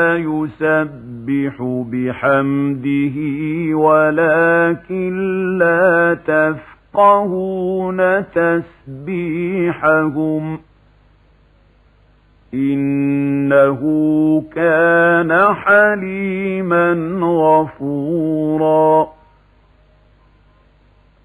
يسبح بحمده ولكن لا تفقهون تسبيحهم إنه كان حليما غفورا